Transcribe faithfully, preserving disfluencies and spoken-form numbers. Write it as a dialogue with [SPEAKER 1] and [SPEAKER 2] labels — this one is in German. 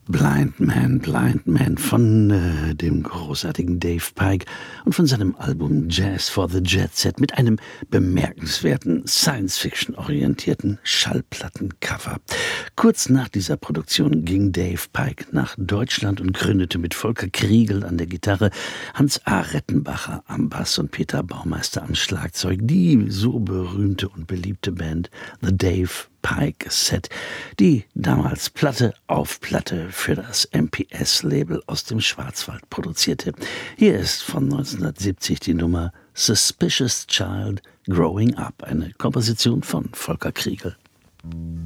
[SPEAKER 1] Blind Man, Blind Man von äh, dem großartigen Dave Pike und von seinem Album Jazz for the Jet Set mit einem bemerkenswerten Science-Fiction-orientierten Schallplattencover. Kurz nach dieser Produktion ging Dave Pike nach Deutschland und gründete mit Volker Kriegel an der Gitarre, Hans A. Rettenbacher am Bass und Peter Baumeister am Schlagzeug die so berühmte und beliebte Band The Dave Pike Set, die damals Platte auf Platte für das M P S-Label aus dem Schwarzwald produzierte. Hier ist von neunzehnhundertsiebzig die Nummer Suspicious Child Growing Up, eine Komposition von Volker Kriegel.